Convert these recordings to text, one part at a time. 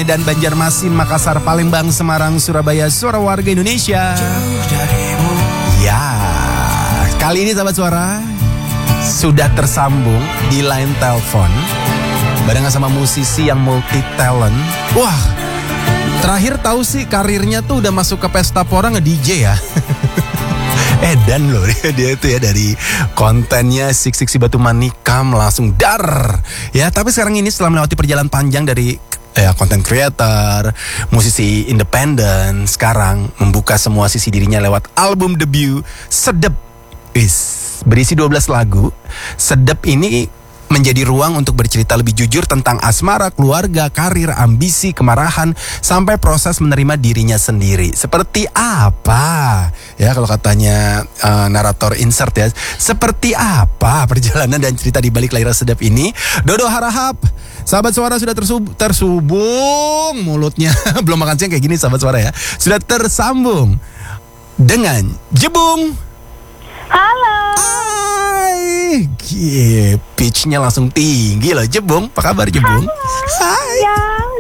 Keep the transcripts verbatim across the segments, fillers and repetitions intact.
Medan, Banjarmasin, Makassar, Palembang, Semarang, Surabaya, suara warga Indonesia. Ya, kali ini sahabat suara sudah tersambung di line telepon barengan sama musisi yang multi talent. Wah, terakhir tahu sih karirnya tuh udah masuk ke pesta pora nge-D J ya. Edan loh dia itu ya, dari kontennya Sik-Sik Si Batu Manikam langsung dar ya. Tapi sekarang ini setelah melewati perjalanan panjang dari ya content creator, musisi independen, sekarang membuka semua sisi dirinya lewat album debut Sedep. Is berisi dua belas lagu. Sedep ini menjadi ruang untuk bercerita lebih jujur tentang asmara, keluarga, karir, ambisi, kemarahan, sampai proses menerima dirinya sendiri. Seperti apa? Ya kalau katanya uh, narator insert ya, seperti apa perjalanan dan cerita di balik layar Sedep ini? Dodo harahap, sahabat suara sudah tersub- tersubung mulutnya. Belum makan siang kayak gini sahabat suara ya. Sudah tersambung dengan Jebung. Halo. Hai, Gie, pitch-nya langsung tinggi loh. Jebung, apa kabar Jebung? Hai. Ya.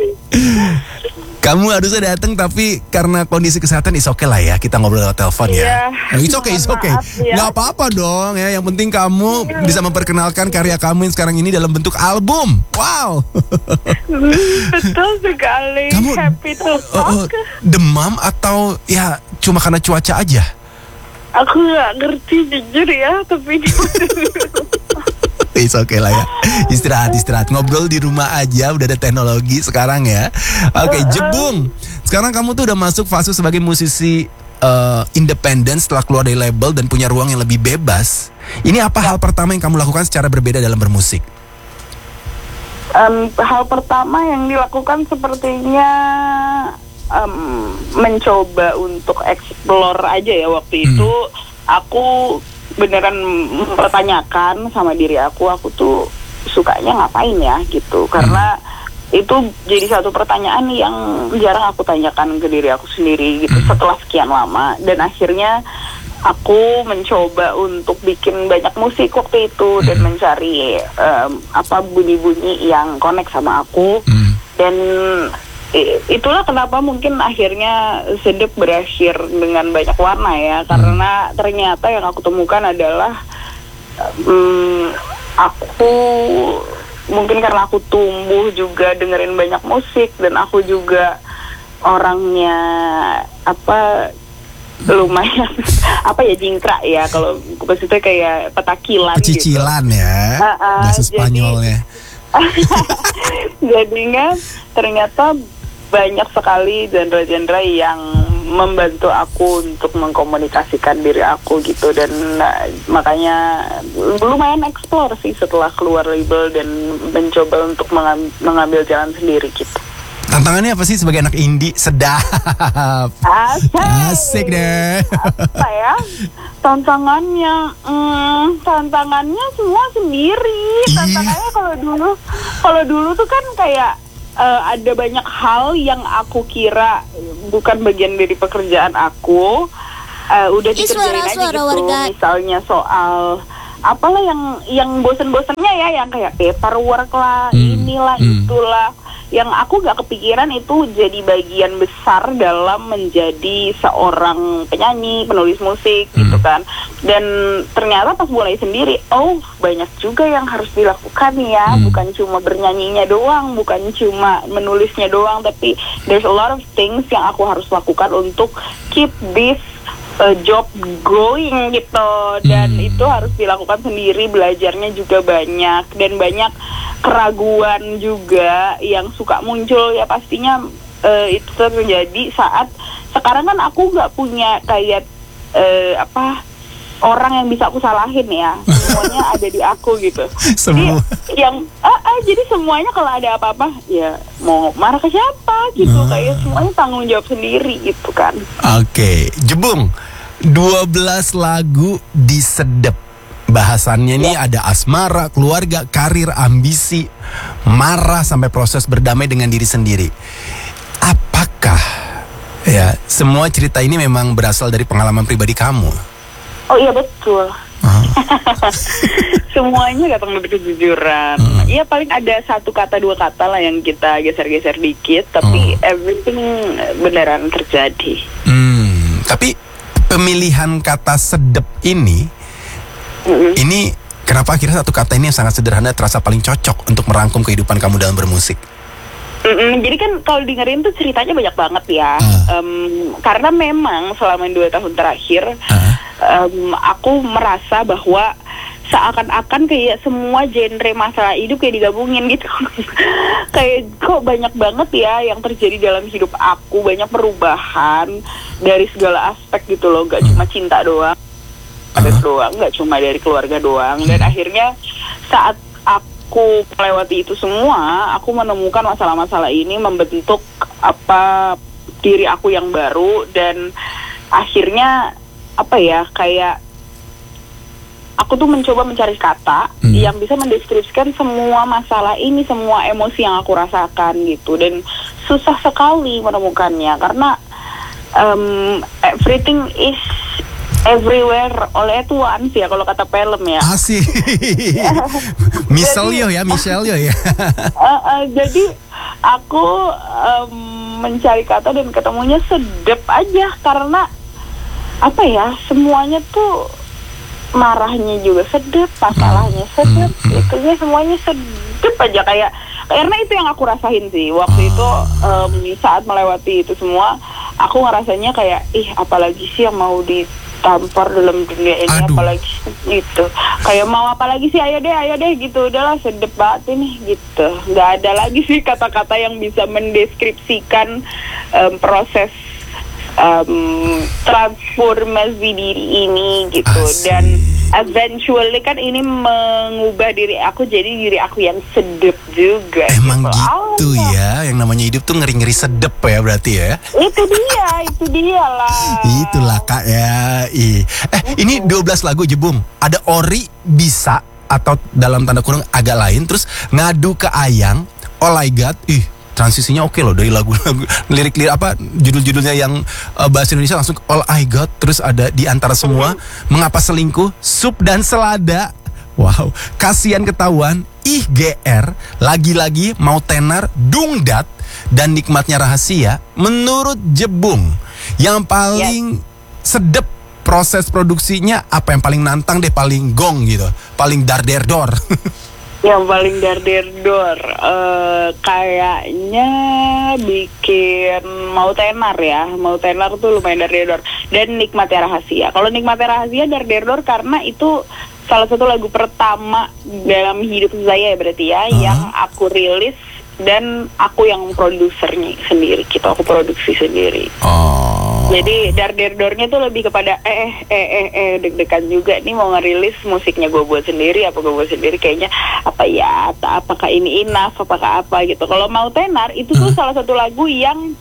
Kamu harusnya datang tapi karena kondisi kesehatan is okay lah ya. Kita ngobrol lewat telepon ya. Iya. It's okay, it's okay. Ya. Gak apa-apa dong ya. Yang penting kamu ya. bisa memperkenalkan karya kamu yang sekarang ini dalam bentuk album. Wow. Betul sekali. Kamu happy to talk. uh, uh, demam atau ya cuma karena cuaca aja? Aku gak ngerti jujur ya, tapi It's okay lah ya. Istirahat, istirahat. Ngobrol di rumah aja, udah ada teknologi sekarang ya. Oke, okay, Jebung. Sekarang kamu tuh udah masuk fase sebagai musisi uh, independen setelah keluar dari label dan punya ruang yang lebih bebas. Ini apa hal pertama yang kamu lakukan secara berbeda dalam bermusik? um, hal pertama yang dilakukan sepertinya um, mencoba untuk explore aja ya. Waktu hmm. itu aku beneran mempertanyakan sama diri aku, aku tuh sukanya ngapain ya gitu. Karena hmm. itu jadi satu pertanyaan yang jarang aku tanyakan ke diri aku sendiri gitu hmm. setelah sekian lama. Dan akhirnya aku mencoba untuk bikin banyak musik waktu itu hmm. dan mencari um, apa bunyi-bunyi yang connect sama aku. hmm. Dan itulah kenapa mungkin akhirnya Sedep berakhir dengan banyak warna ya. Karena ternyata yang aku temukan adalah um, aku mungkin karena aku tumbuh juga dengerin banyak musik, dan aku juga orangnya apa lumayan apa ya jingkrak ya, kalau maksudnya kayak petakilan pecicilan gitu. Ya uh, uh, bahasa Spanyolnya. Jadinya ternyata banyak sekali genre-genre yang membantu aku untuk mengkomunikasikan diri aku gitu. Dan uh, makanya lumayan explore sih setelah keluar label dan mencoba untuk mengam- mengambil jalan sendiri gitu. Tantangannya apa sih sebagai anak indie? Sedap. Asik. Asik deh. Apa ya? Tantangannya, hmm, tantangannya semua sendiri. Tantangannya kalau dulu, kalau dulu tuh kan kayak Uh, ada banyak hal yang aku kira bukan bagian dari pekerjaan aku, uh, udah dikerjain aja gitu. Warga. Misalnya soal apalah yang yang bosen-bosennya ya, yang kayak paperwork lah, hmm. inilah hmm. itulah, yang aku gak kepikiran itu jadi bagian besar dalam menjadi seorang penyanyi, penulis musik hmm. gitu kan. Dan ternyata pas mulai sendiri, oh banyak juga yang harus dilakukan ya, hmm. bukan cuma bernyanyinya doang, bukan cuma menulisnya doang, tapi there's a lot of things yang aku harus lakukan untuk keep this uh, job going gitu. Dan hmm. itu harus dilakukan sendiri, belajarnya juga banyak, dan banyak keraguan juga yang suka muncul ya pastinya. Uh, itu terjadi saat sekarang kan aku nggak punya kayak uh, apa orang yang bisa aku salahin ya, semuanya ada di aku gitu. Semua. Jadi yang ah, ah, jadi semuanya kalau ada apa-apa ya mau marah ke siapa gitu, hmm. kayak semuanya tanggung jawab sendiri gitu kan. Oke, okay. Jebung, dua belas lagu di Sedep. Bahasannya nih ya. Ada asmara, keluarga, karir, ambisi, marah, sampai proses berdamai dengan diri sendiri. Apakah ya semua cerita ini memang berasal dari pengalaman pribadi kamu? Oh iya betul. Uh. Semuanya datang dari kejujuran. Uh. ya paling ada satu kata dua kata lah yang kita geser-geser dikit, tapi uh. everything beneran terjadi. Hmm, tapi pemilihan kata sedep ini, mm-hmm. ini kenapa akhirnya satu kata ini yang sangat sederhana terasa paling cocok untuk merangkum kehidupan kamu dalam bermusik? Mm-mm, jadi kan kalau dengerin tuh ceritanya banyak banget ya, uh. um, karena memang selama dua tahun terakhir uh. um, aku merasa bahwa seakan-akan kayak semua genre masalah hidup kayak digabungin gitu. Kayak kok banyak banget ya yang terjadi dalam hidup aku, banyak perubahan dari segala aspek gitu loh, gak uh. cuma cinta doang, ada uh. doang, gak cuma dari keluarga doang. Dan akhirnya saat aku aku melewati itu semua, aku menemukan masalah-masalah ini membentuk apa diri aku yang baru, dan akhirnya apa ya kayak aku tuh mencoba mencari kata hmm. yang bisa mendeskripsikan semua masalah ini, semua emosi yang aku rasakan gitu, dan susah sekali menemukannya karena um, everything is everywhere all at once ya kalau kata film ya. Asik. Michelle Yeoh ya, Michelle Yeoh ya. uh, uh, jadi aku um, mencari kata dan ketemunya sedep aja karena apa ya, semuanya tuh marahnya juga sedep, masalahnya sedep, hmm. itunya semuanya sedep aja, kayak karena itu yang aku rasain sih waktu oh. itu um, saat melewati itu semua, aku ngerasanya kayak ih apalagi sih yang mau di tampar dalam dunia ini. Aduh. Apalagi gitu, kayak mau apa lagi sih, ayo deh ayo deh gitu, udahlah sedep banget ini gitu, nggak ada lagi sih kata-kata yang bisa mendeskripsikan um, proses um, transformasi diri ini gitu. Asik. Dan eventually kan ini mengubah diri aku jadi diri aku yang sedep juga. Emang gitu, gitu oh, ya, yang namanya hidup tuh ngeri-ngeri sedep ya berarti ya. Itu dia, itu dia lah. Itulah Kak ya. Ih. Eh uh-huh. Ini dua belas lagu Jebung. Ada Ori bisa atau dalam tanda kurung agak lain, terus Ngadu ke Ayang, All I Got. Ih, transisinya oke loh dari lagu-lagu, lirik-lirik apa judul-judulnya yang uh, bahasa Indonesia langsung All I Got, terus ada Di Antara Semua, Mengapa Selingkuh, Sup dan Selada, wow, Kasihan Ketahuan, Ih G R, Lagi-lagi, Mau Tenar, Dungdat, dan Nikmatnya Rahasia. Menurut Jebung, yang paling yes. sedep proses produksinya apa, yang paling nantang deh, paling gong gitu, paling dar-der-dor? Yang paling dar-der-dor uh, kayaknya bikin Mau Tenar ya. Mau Tenar tuh lumayan dar-der-dor. Dan Nikmatnya Rahasia. Kalau Nikmatnya Rahasia dar-der-dor karena itu salah satu lagu pertama dalam hidup saya ya berarti ya, uh-huh. yang aku rilis dan aku yang produsernya sendiri gitu. Aku produksi sendiri. Oh. Jadi dar-der-dornya tuh lebih kepada eh eh eh eh, eh deg-degan juga nih mau ngerilis musiknya gue buat sendiri, apa gue buat sendiri, kayaknya apa ya, apakah ini enough, apakah apa gitu. Kalau Mau Tenar itu tuh hmm. salah satu lagu yang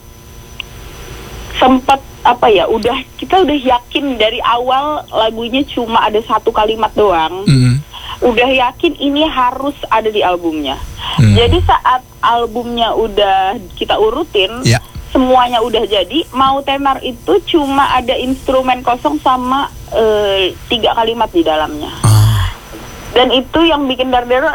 sempat apa ya, udah kita udah yakin dari awal lagunya cuma ada satu kalimat doang. Hmm. Udah yakin ini harus ada di albumnya. Hmm. Jadi saat albumnya udah kita urutin, yeah. semuanya udah jadi, Mau Tenar itu cuma ada instrumen kosong sama uh, tiga kalimat di dalamnya. Ah. Dan itu yang bikin dar-der